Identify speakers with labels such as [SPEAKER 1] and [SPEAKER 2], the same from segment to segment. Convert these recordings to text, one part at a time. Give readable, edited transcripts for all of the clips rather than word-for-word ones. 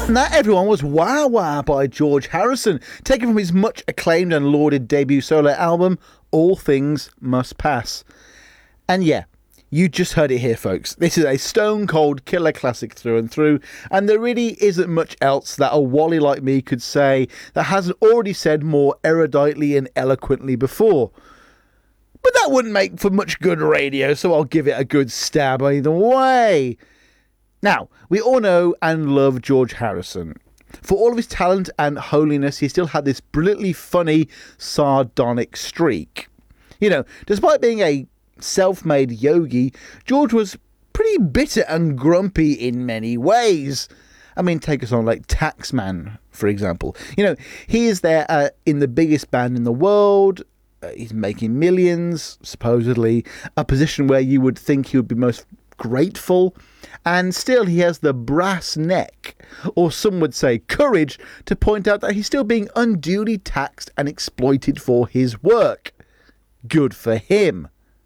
[SPEAKER 1] And that, everyone, was Wah Wah by George Harrison, taken from his much acclaimed and lauded debut solo album, All Things Must Pass. And yeah, you just heard it here, folks. This is a stone cold killer classic through and through, and there really isn't much else that a Wally like me could say that hasn't already said more eruditely and eloquently before. But that wouldn't make for much good radio, so I'll give it a good stab either way. Now, we all know and love George Harrison. For all of his talent and holiness, he still had this brilliantly funny, sardonic streak. You know, despite being a self-made yogi, George was pretty bitter and grumpy in many ways. I mean, take a song like Taxman, for example. You know, he is there in the biggest band in the world. He's making millions, supposedly, a position where you would think he would be most grateful, and still he has the brass neck, or some would say courage, to point out that he's still being unduly taxed and exploited for his work. Good for him.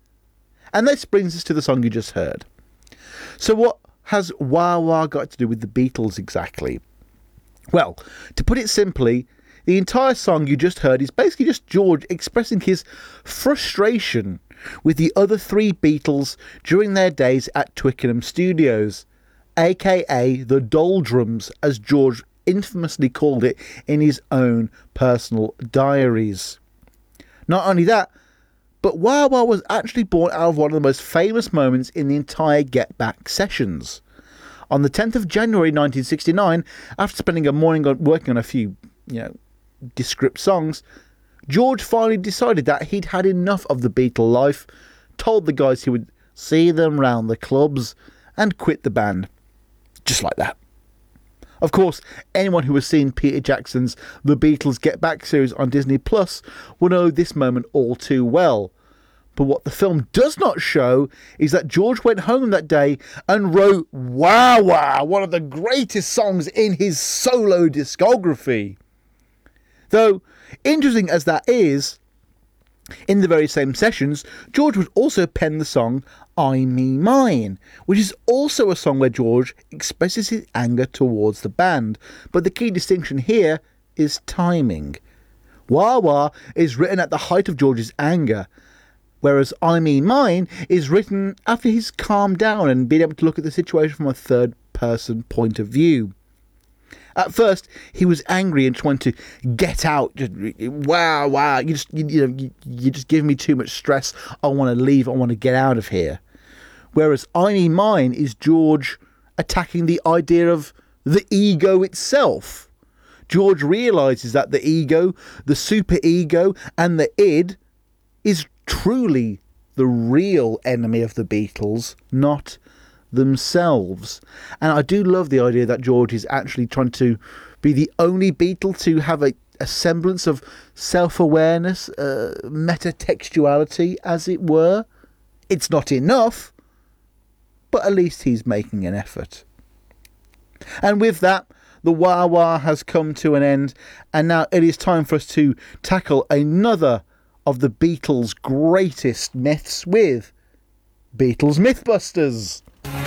[SPEAKER 1] And this brings us to the song you just heard. So what has Wah Wah got to do with the Beatles exactly? Well, to put it simply, the entire song you just heard is basically just George expressing his frustration with the other three Beatles during their days at Twickenham Studios, aka the Doldrums, as George infamously called it in his own personal diaries. Not only that, but Wah Wah was actually born out of one of the most famous moments in the entire Get Back sessions. On the 10th of January 1969, after spending a morning working on a few, descript songs, George finally decided that he'd had enough of the Beatle life, told the guys he would see them round the clubs, and quit the band. Just like that. Of course, anyone who has seen Peter Jackson's The Beatles Get Back series on Disney Plus will know this moment all too well. But what the film does not show is that George went home that day and wrote Wah Wah, one of the greatest songs in his solo discography. Though, interesting as that is, in the very same sessions, George would also pen the song I Me Mine, which is also a song where George expresses his anger towards the band. But the key distinction here is timing. Wah Wah is written at the height of George's anger, whereas I Me Mine is written after he's calmed down and been able to look at the situation from a third-person point of view. At first, he was angry and trying to get out. Just, wow, you just give me too much stress. I want to leave. I want to get out of here. Whereas I Me Mine is George attacking the idea of the ego itself. George realises that the ego, the super ego, and the id is truly the real enemy of the Beatles, not themselves. And I do love the idea that George is actually trying to be the only Beatle to have a semblance of self-awareness, metatextuality, as it were. It's not enough, but at least he's making an effort. And with that, the Wah Wah has come to an end, and now it is time for us to tackle another of the Beatles' greatest myths with Beatles Mythbusters.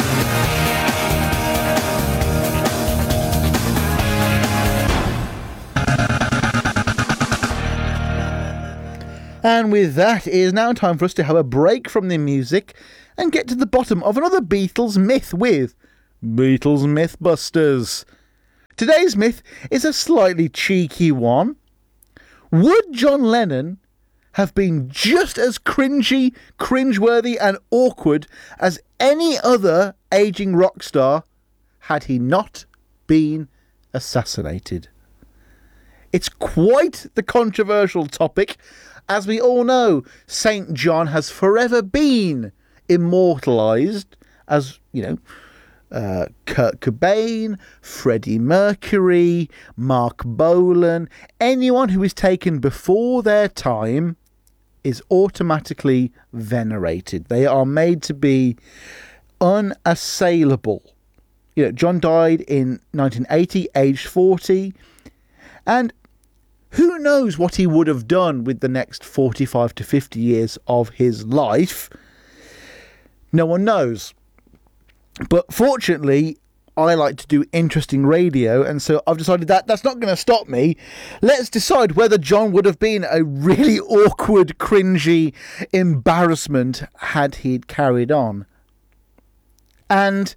[SPEAKER 1] And with that, it is now time for us to have a break from the music and get to the bottom of another Beatles myth with Beatles Mythbusters. Today's myth is a slightly cheeky one. Would John Lennon have been just as cringeworthy and awkward as any other ageing rock star had he not been assassinated? It's quite the controversial topic. As we all know, St. John has forever been immortalised as, Kurt Cobain, Freddie Mercury, Mark Bolan. Anyone who is taken before their time is automatically venerated. They are made to be unassailable. John died in 1980, aged 40, and who knows what he would have done with the next 45 to 50 years of his life? No one knows. But fortunately, I like to do interesting radio, and so I've decided that that's not going to stop me. Let's decide whether John would have been a really awkward, cringy embarrassment had he carried on. And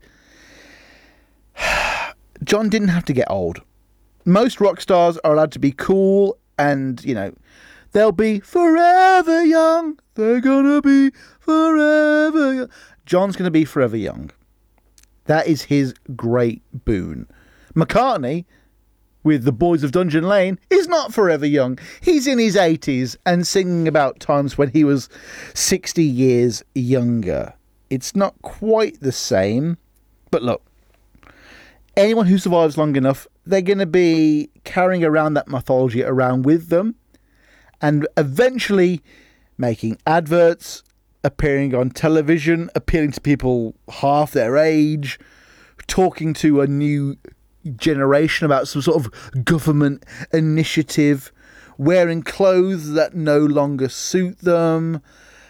[SPEAKER 1] John didn't have to get old. Most rock stars are allowed to be cool and, you know, they'll be forever young. They're gonna be forever young. John's gonna be forever young. That is his great boon. McCartney, with the Boys of Dungeon Lane, is not forever young. He's in his 80s and singing about times when he was 60 years younger. It's not quite the same. But look, anyone who survives long enough, they're going to be carrying around that mythology around with them and eventually making adverts, appearing on television, appealing to people half their age, talking to a new generation about some sort of government initiative, wearing clothes that no longer suit them.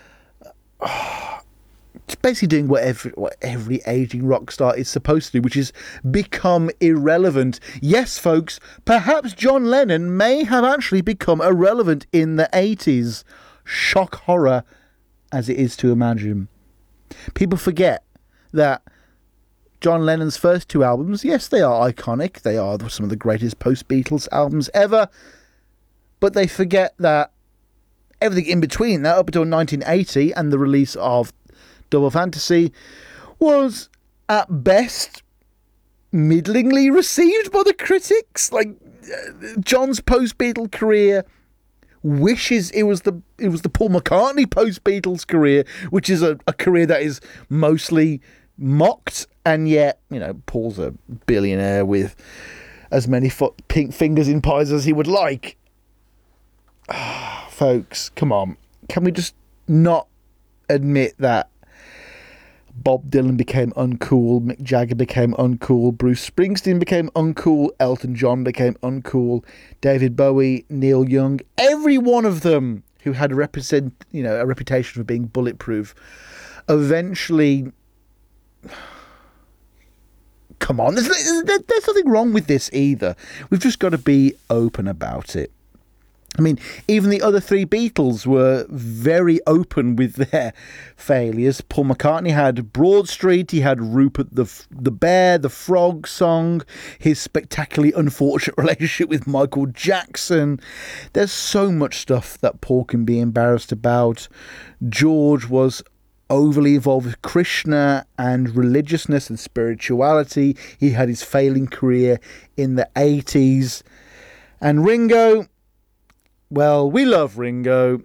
[SPEAKER 1] It's basically doing what every aging rock star is supposed to do, which is become irrelevant. Yes, folks, perhaps John Lennon may have actually become irrelevant in the 80s. Shock horror as it is to imagine. People forget that John Lennon's first two albums, yes, they are iconic. They are some of the greatest post-Beatles albums ever. But they forget that everything in between that, up until 1980 and the release of Double Fantasy, was at best middlingly received by the critics. Like, John's post-Beatle career wishes it was the Paul McCartney post-Beatles career, which is a career that is mostly mocked, and yet, you know, Paul's a billionaire with as many pink fingers in pies as he would like. Folks, come on. Can we just not admit that Bob Dylan became uncool, Mick Jagger became uncool, Bruce Springsteen became uncool, Elton John became uncool, David Bowie, Neil Young, every one of them who had a reputation for being bulletproof, eventually... Come on, there's nothing wrong with this either. We've just got to be open about it. I mean, even the other three Beatles were very open with their failures. Paul McCartney had Broad Street, he had Rupert the Bear, the Frog song, his spectacularly unfortunate relationship with Michael Jackson. There's so much stuff that Paul can be embarrassed about. George was overly involved with Krishna and religiousness and spirituality. He had his failing career in the 80s. And Ringo... well, we love Ringo.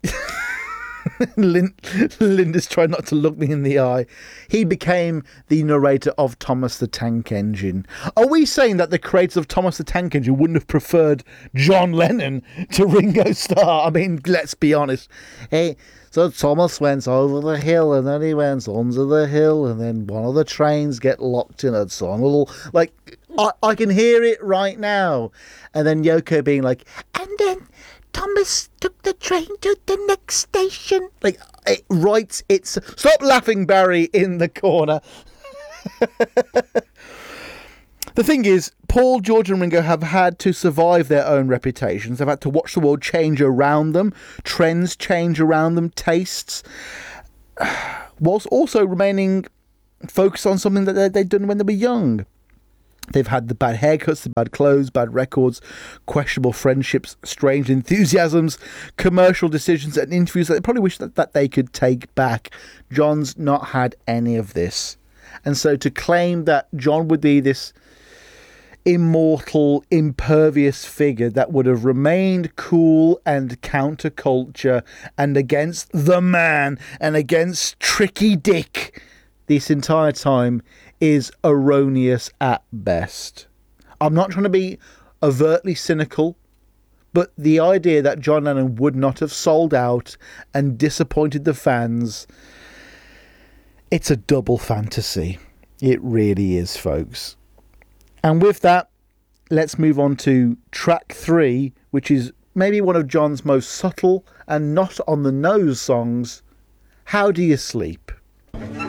[SPEAKER 1] Linda's trying not to look me in the eye. He became the narrator of Thomas the Tank Engine. Are we saying that the creators of Thomas the Tank Engine wouldn't have preferred John Lennon to Ringo Starr? I mean, let's be honest. Hey, so Thomas went over the hill, and then he went under the hill, and then one of the trains get locked in a tunnel. Like, I can hear it right now. And then Yoko being like, and then Thomas took the train to the next station. Like, it's... Stop laughing, Barry, in the corner. The thing is, Paul, George and Ringo have had to survive their own reputations. They've had to watch the world change around them, trends change around them, tastes, whilst also remaining focused on something that they'd done when they were young. They've had the bad haircuts, the bad clothes, bad records, questionable friendships, strange enthusiasms, commercial decisions and interviews that they probably wish that they could take back. John's not had any of this. And so to claim that John would be this immortal, impervious figure that would have remained cool and counterculture and against the man and against Tricky Dick this entire time is erroneous at best. I'm not trying to be overtly cynical, but the idea that John Lennon would not have sold out and disappointed the fans, it's a double fantasy. It really is, folks. And with that, let's move on to track 3, which is maybe one of John's most subtle and not on the nose songs, How Do You Sleep?